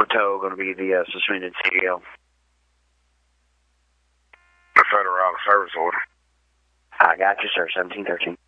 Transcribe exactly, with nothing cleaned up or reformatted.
tow going to be the uh, suspended C D L. The federal out of service order. I got you, sir. seventeen thirteen.